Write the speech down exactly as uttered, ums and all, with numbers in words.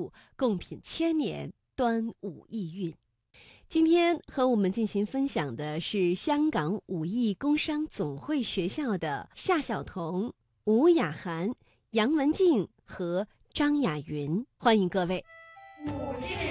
祝共品千年端午意韵。今天和我们进行分享的是香港武艺工商总会学校的夏晓彤、吴雅涵、杨文静和张雅云，欢迎各位。 武志